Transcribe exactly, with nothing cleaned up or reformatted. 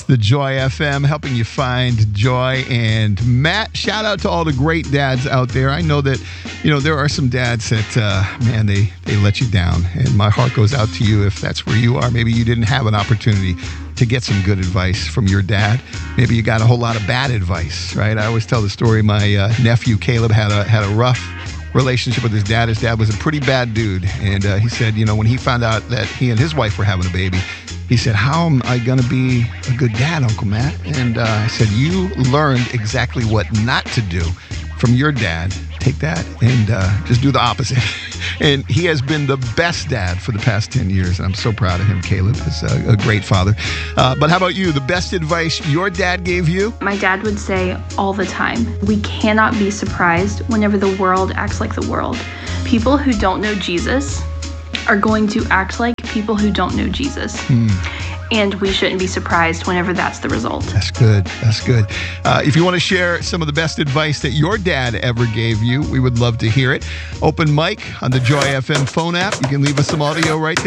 The Joy F M, helping you find joy. And Matt, shout out to all the great dads out there. I know that, you know, there are some dads that, uh, man, they, they let you down. And my heart goes out to you if that's where you are. Maybe you didn't have an opportunity to get some good advice from your dad. Maybe you got a whole lot of bad advice, right? I always tell the story. My uh, nephew, Caleb, had a had a rough relationship with his dad. His dad was a pretty bad dude. And uh, he said, you know, when he found out that he and his wife were having a baby, he said, how am I going to be a good dad, Uncle Matt? And uh, I said, you learned exactly what not to do from your dad. Take that and uh, just do the opposite. And he has been the best dad for the past ten years. And I'm so proud of him. Caleb is a, a great father. Uh, but how about you? The best advice your dad gave you? My dad would say all the time, we cannot be surprised whenever the world acts like the world. People who don't know Jesus are going to act like people who don't know Jesus. Hmm. And we shouldn't be surprised whenever that's the result. That's good. That's good. Uh, if you want to share some of the best advice that your dad ever gave you, we would love to hear it. Open mic on the Joy F M phone app. You can leave us some audio right there.